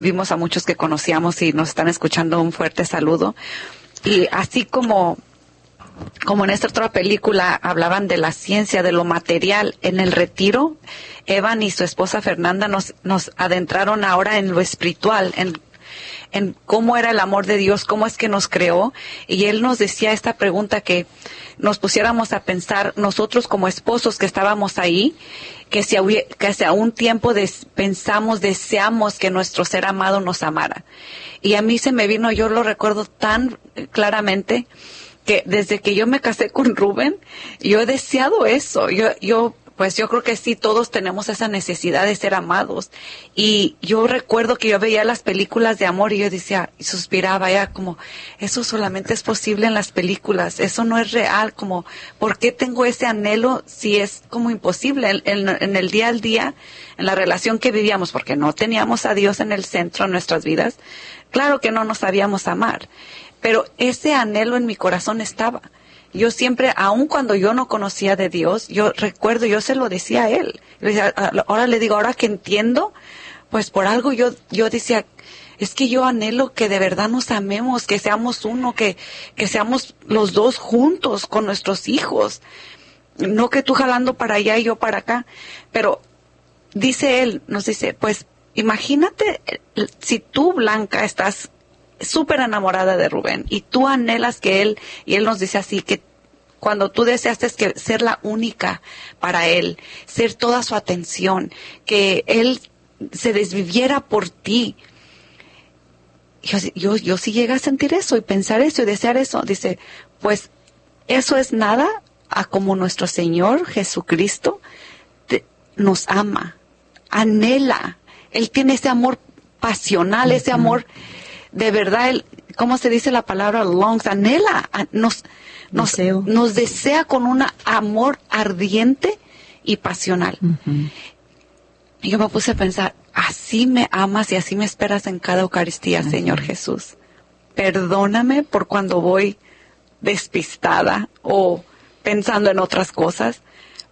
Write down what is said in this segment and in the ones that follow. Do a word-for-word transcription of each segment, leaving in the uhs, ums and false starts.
vimos a muchos que conocíamos y nos están escuchando, un fuerte saludo. Y así como, como en esta otra película hablaban de la ciencia, de lo material, en el retiro, Evan y su esposa Fernanda nos, nos adentraron ahora en lo espiritual, en, en cómo era el amor de Dios, cómo es que nos creó. Y él nos decía esta pregunta, que nos pusiéramos a pensar nosotros como esposos que estábamos ahí, que si, que si a un tiempo des, pensamos, deseamos que nuestro ser amado nos amara. Y a mí se me vino, yo lo recuerdo tan claramente, que desde que yo me casé con Rubén, yo he deseado eso. Yo, yo, pues yo creo que sí, todos tenemos esa necesidad de ser amados. Y yo recuerdo que yo veía las películas de amor y yo decía, y suspiraba ya como, eso solamente es posible en las películas, eso no es real, como, ¿por qué tengo ese anhelo si es como imposible en, en, en el día al día, en la relación que vivíamos, porque no teníamos a Dios en el centro de nuestras vidas? Claro que no nos sabíamos amar, pero ese anhelo en mi corazón estaba. Yo siempre, aun cuando yo no conocía de Dios, yo recuerdo, yo se lo decía a él. Le decía, ahora le digo, ahora que entiendo, pues por algo yo, yo decía, es que yo anhelo que de verdad nos amemos, que seamos uno, que, que seamos los dos juntos con nuestros hijos. No que tú jalando para allá y yo para acá. Pero dice él, nos dice, pues imagínate si tú, Blanca, estás súper enamorada de Rubén y tú anhelas que él, y él nos dice así, que cuando tú deseaste que ser la única para él, ser toda su atención, que él se desviviera por ti. Yo, yo, yo sí llegué a sentir eso y pensar eso y desear eso. Dice, pues eso es nada a como nuestro Señor Jesucristo te, nos ama, anhela. Él tiene ese amor pasional, uh-huh. ese amor de verdad, él, ¿cómo se dice la palabra longs? Anhela, nos, nos, nos desea con un amor ardiente y pasional. Uh-huh. Y yo me puse a pensar, así me amas y así me esperas en cada Eucaristía, uh-huh. Señor Jesús. Perdóname por cuando voy despistada o pensando en otras cosas.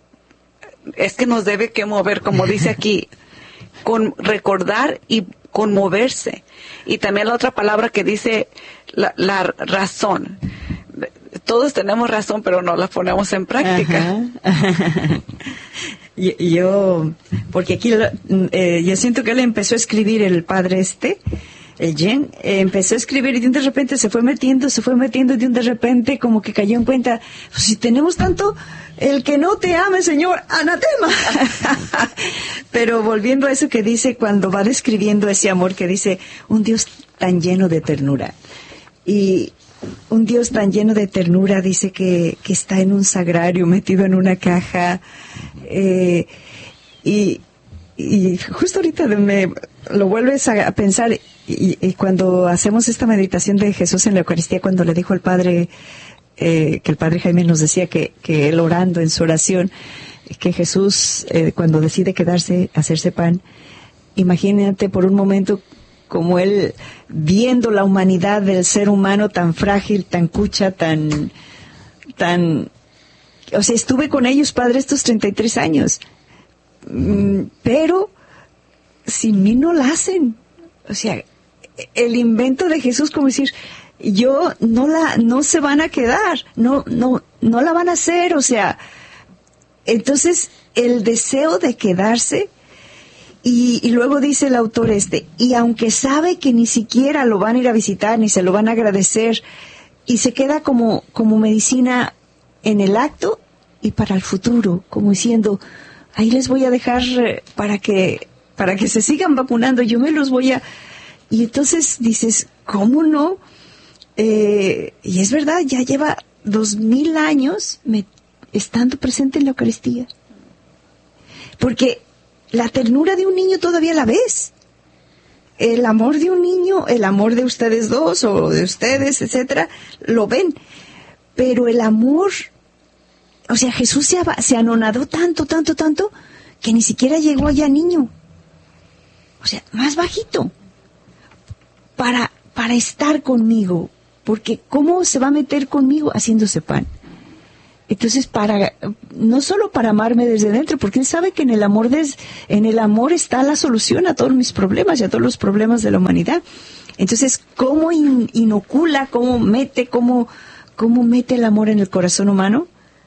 Es que nos debe que mover, como dice aquí, con recordar y conmoverse. Y también la otra palabra que dice la, la razón. Todos tenemos razón, pero no la ponemos en práctica. Ajá. yo, yo, porque aquí eh, yo siento que él empezó a escribir, el padre este, el Jen, eh, empezó a escribir y de un de repente se fue metiendo, se fue metiendo y de un de repente como que cayó en cuenta, pues, si tenemos tanto, el que no te ame, Señor, anatema. Pero volviendo a eso que dice cuando va describiendo ese amor, que dice, un Dios tan lleno de ternura. Y un Dios tan lleno de ternura dice que, que está en un sagrario, metido en una caja, eh, y, y justo ahorita me lo vuelves a, a pensar, y, y cuando hacemos esta meditación de Jesús en la Eucaristía, cuando le dijo al Padre, eh, que el Padre Jaime nos decía que, que él orando en su oración, que Jesús, eh, cuando decide quedarse, hacerse pan, imagínate por un momento como él viendo la humanidad del ser humano tan frágil, tan cucha, tan, tan, o sea, estuve con ellos, Padre, estos treinta y tres años, mm, pero sin mí no la hacen. O sea, el invento de Jesús, como decir, yo no la, no se van a quedar, no, no, no la van a hacer, o sea, entonces el deseo de quedarse. Y, y luego dice el autor este, y aunque sabe que ni siquiera lo van a ir a visitar, ni se lo van a agradecer, y se queda como, como medicina en el acto y para el futuro, como diciendo, ahí les voy a dejar para que, para que se sigan vacunando, yo me los voy a... Y entonces dices, ¿cómo no? Eh, y es verdad, ya lleva dos mil años me, estando presente en la Eucaristía. Porque la ternura de un niño todavía la ves. El amor de un niño, el amor de ustedes dos o de ustedes, etcétera, lo ven. Pero el amor, o sea, Jesús se, se anonadó tanto, tanto, tanto, que ni siquiera llegó allá niño. O sea, más bajito. Para, para estar conmigo. Porque ¿cómo se va a meter conmigo haciéndose pan? Entonces, para, no solo para amarme desde dentro, porque Él sabe que en el amor des, en el amor está la solución a todos mis problemas y a todos los problemas de la humanidad. Entonces, ¿cómo in, inocula, cómo mete, cómo, cómo mete el amor en el corazón humano?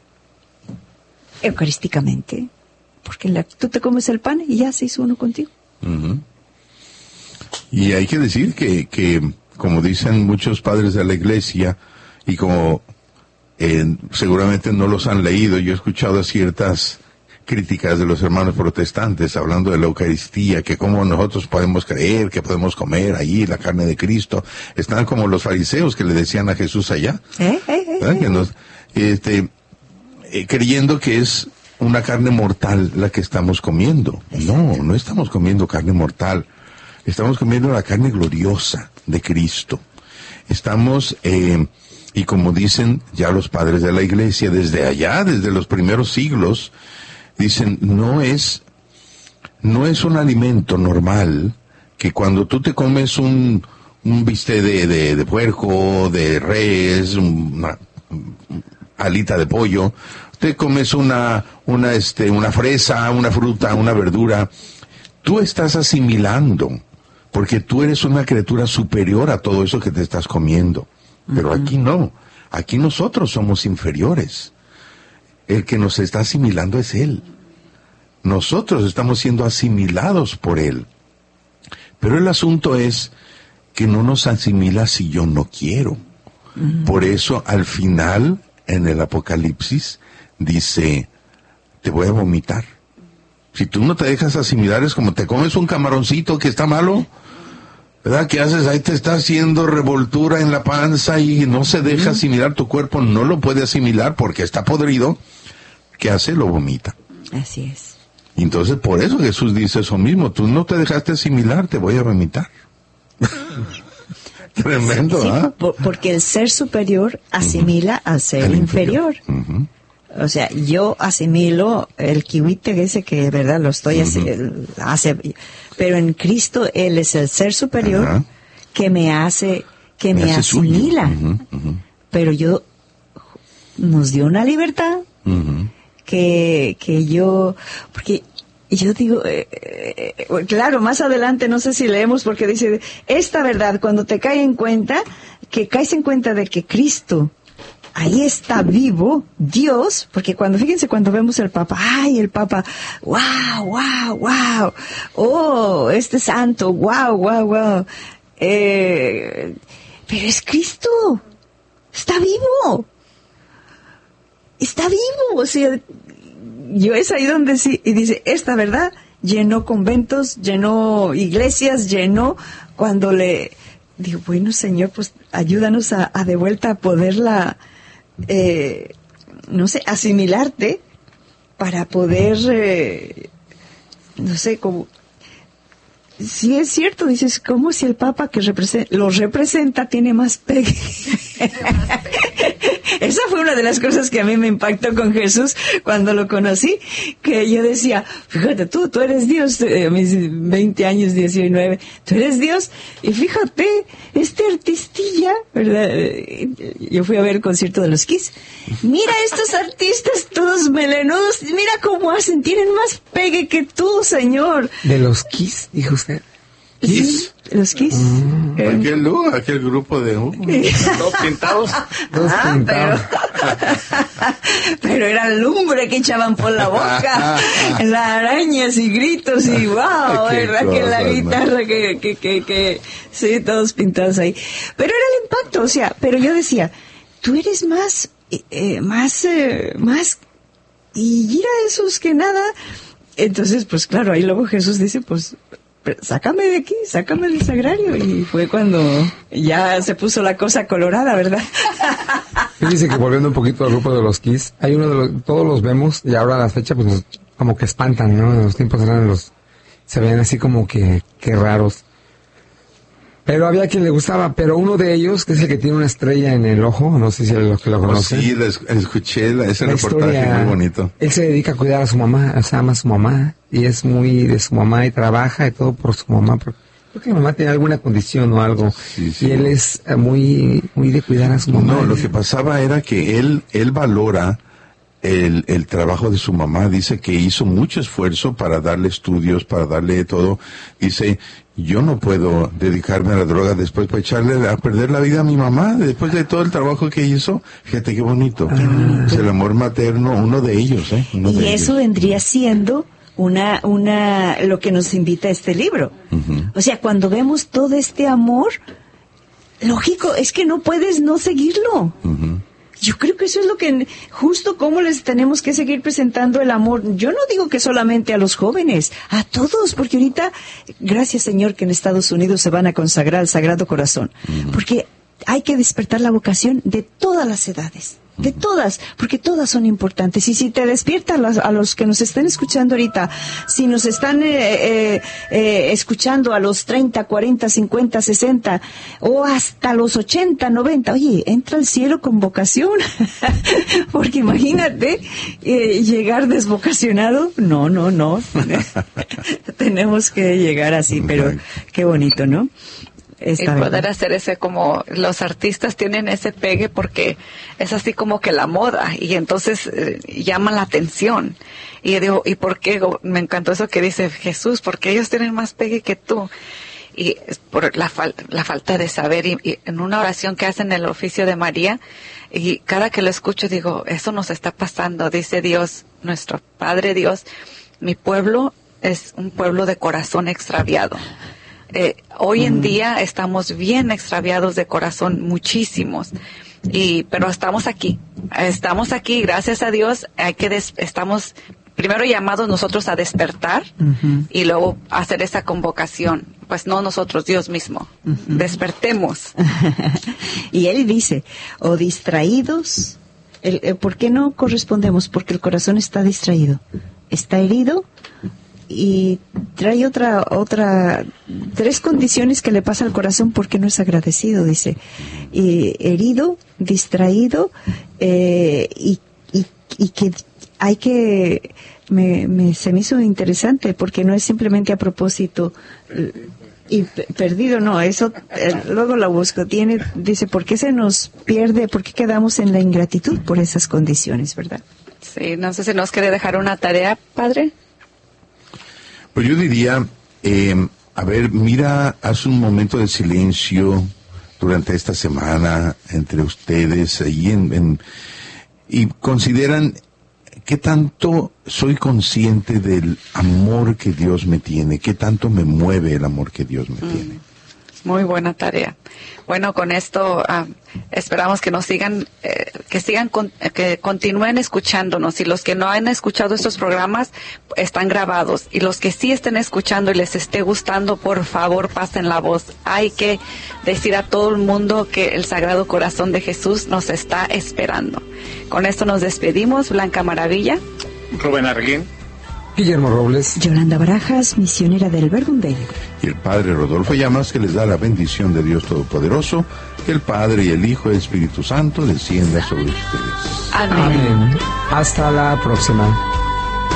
Eucarísticamente. Porque la, tú te comes el pan y ya se hizo uno contigo. Uh-huh. Y hay que decir que, que, como dicen muchos padres de la Iglesia, y como eh, seguramente no los han leído, yo he escuchado ciertas críticas de los hermanos protestantes hablando de la Eucaristía, que cómo nosotros podemos creer, que podemos comer ahí la carne de Cristo. Están como los fariseos que le decían a Jesús allá, ¿Eh? ¿Eh? ¿Eh? que nos, este, eh, creyendo que es una carne mortal la que estamos comiendo. No, no estamos comiendo carne mortal. Estamos comiendo la carne gloriosa de Cristo. Estamos, eh, y como dicen ya los padres de la Iglesia, desde allá, desde los primeros siglos, dicen, no es, no es un alimento normal que cuando tú te comes un, un bistec de, de, de puerco, de res, una alita de pollo, te comes una, una, este, una fresa, una fruta, una verdura, tú estás asimilando, porque tú eres una criatura superior a todo eso que te estás comiendo. Pero uh-huh. Aquí no, aquí nosotros somos inferiores. El que nos está asimilando es Él. Nosotros estamos siendo asimilados por Él. Pero el asunto es que no nos asimila si yo no quiero. Uh-huh. Por eso, al final, en el Apocalipsis, dice, te voy a vomitar. Si tú no te dejas asimilar, es como te comes un camaroncito que está malo, ¿verdad? ¿Qué haces? Ahí te está haciendo revoltura en la panza y no se deja uh-huh. asimilar, tu cuerpo no lo puede asimilar porque está podrido. ¿Qué hace? Lo vomita. Así es. Y entonces por eso Jesús dice eso mismo, tú no te dejaste asimilar, te voy a vomitar. Tremendo, ¿ah? Sí, ¿eh? por, porque el ser superior asimila uh-huh. al ser el inferior. inferior. Uh-huh. O sea, yo asimilo el kiwite ese que, verdad, lo estoy uh-huh. hace, hace, pero en Cristo Él es el ser superior uh-huh. que me hace, que me, me hace asimila. Uh-huh. Uh-huh. Pero yo, nos dio una libertad uh-huh. que, que yo, porque yo digo, eh, eh, claro, más adelante, no sé si leemos, porque dice, esta verdad, cuando te cae en cuenta, que caes en cuenta de que Cristo, ahí está vivo Dios, porque cuando, fíjense, cuando vemos el Papa, ay, el Papa, wow, wow, wow, oh, este santo, wow, wow, wow, eh, pero es Cristo, está vivo, está vivo, o sea, yo es ahí donde sí, y dice, esta verdad llenó conventos, llenó iglesias, llenó, cuando le, digo, bueno, Señor, pues ayúdanos a, a de vuelta a poderla, Eh, no sé, asimilarte para poder, eh, no sé, como, si es cierto, dices, como si el Papa que representa, lo representa tiene más pegue. Esa fue una de las cosas que a mí me impactó con Jesús cuando lo conocí, que yo decía, fíjate tú, tú eres Dios, eh, a mis veinte años, diecinueve, tú eres Dios, y fíjate, este artistilla, ¿verdad? Yo fui a ver el concierto de los Kiss, mira estos artistas todos melenudos, mira cómo hacen, tienen más pegue que tú, Señor. ¿De los Kiss, dijo usted? Kiss. Sí, los Kiss. Mm. Eh. Aquel, uh, aquel grupo de uh, dos pintados. Dos ah, pintados. Pero, pero era lumbre que echaban por la boca, las arañas y gritos y wow, ¿verdad? Que la guitarra, ¿no? que, que, que, que, sí, todos pintados ahí. Pero era el impacto, o sea, pero yo decía, tú eres más, eh, más, eh, más, y mira esos que nada. Entonces, pues claro, ahí luego Jesús dice, pues, sácame de aquí, sácame del sagrario. Y fue cuando ya se puso la cosa colorada, ¿verdad? Fíjese que volviendo un poquito al grupo de los Kiss, hay uno de los, todos los vemos, y ahora a la fecha pues nos, como que espantan, ¿no? En los tiempos eran los, se ven así como que, que raros. Pero había quien le gustaba, pero uno de ellos, que es el que tiene una estrella en el ojo, no sé si es los que lo conocen. Oh, sí, la escuché, la, ese la reportaje historia, muy bonito. Él se dedica a cuidar a su mamá, o sea, ama a su mamá, y es muy de su mamá, y trabaja y todo por su mamá, porque creo que mi mamá tiene alguna condición o algo, sí, sí, y él es muy, muy de cuidar a su mamá. No, lo que pasaba era que él, él valora el, el trabajo de su mamá. Dice que hizo mucho esfuerzo para darle estudios, para darle todo. Dice, yo no puedo dedicarme a la droga después para echarle a perder la vida a mi mamá, después de todo el trabajo que hizo. Fíjate qué bonito. Ah, es el amor materno, uno de ellos, ¿eh? Uno y de eso ellos. vendría siendo una, una, lo que nos invita a este libro. Uh-huh. O sea, cuando vemos todo este amor, lógico, es que no puedes no seguirlo. Uh-huh. Yo creo que eso es lo que, justo como les tenemos que seguir presentando el amor. Yo no digo que solamente a los jóvenes, a todos, porque ahorita, gracias Señor que en Estados Unidos se van a consagrar al Sagrado Corazón, uh-huh. porque hay que despertar la vocación de todas las edades. De todas, porque todas son importantes. Y si te despierta a los, a los que nos estén escuchando ahorita, si nos están eh, eh, eh, escuchando a los treinta, cuarenta, cincuenta, sesenta, o hasta los ochenta, noventa, oye, entra al cielo con vocación. Porque imagínate, eh, llegar desvocacionado. No, no, no. Tenemos que llegar así, pero qué bonito, ¿no? Y poder hacer ese, como los artistas tienen ese pegue porque es así como que la moda y entonces eh, llaman la atención. Y yo digo, ¿y por qué? Me encantó eso que dice Jesús, porque ellos tienen más pegue que tú. Y es por la, fal la falta de saber. Y, y en una oración que hacen en el oficio de María, y cada que lo escucho digo, eso nos está pasando. Dice Dios, nuestro Padre Dios, mi pueblo es un pueblo de corazón extraviado. Eh, hoy en día estamos bien extraviados de corazón, muchísimos, y pero estamos aquí, estamos aquí, gracias a Dios. Hay que des estamos primero llamados nosotros a despertar uh-huh. y luego hacer esa convocación. Pues no nosotros, Dios mismo. Uh-huh. Despertemos. Y él dice, o distraídos, el, el, ¿por qué no correspondemos? Porque el corazón está distraído, está herido. Y trae otra, otra, tres condiciones que le pasa al corazón porque no es agradecido, dice. Y herido, distraído, eh, y, y, y que hay que, me, me, se me hizo interesante porque no es simplemente a propósito y perdido, no, eso, eh, luego la busco, tiene, dice, ¿por qué se nos pierde, por qué quedamos en la ingratitud por esas condiciones, verdad? Sí, no sé si nos quiere dejar una tarea, padre. Pues yo diría, eh, a ver, mira, haz un momento de silencio durante esta semana entre ustedes ahí en, en, y consideran qué tanto soy consciente del amor que Dios me tiene, qué tanto me mueve el amor que Dios me mm. tiene. Muy buena tarea. Bueno, con esto uh, esperamos que nos sigan, eh, que sigan, con, eh, que continúen escuchándonos. Y los que no han escuchado estos programas están grabados. Y los que sí estén escuchando y les esté gustando, por favor, pasen la voz. Hay que decir a todo el mundo que el Sagrado Corazón de Jesús nos está esperando. Con esto nos despedimos. Blanca Maravilla. Rubén Arguín. Guillermo Robles. Yolanda Barajas, misionera del Verbum-Dei. Y el Padre Rodolfo Llamas, que les da la bendición de Dios Todopoderoso, que el Padre y el Hijo y el Espíritu Santo descienda sobre ustedes. Amén. Amén. Hasta la próxima.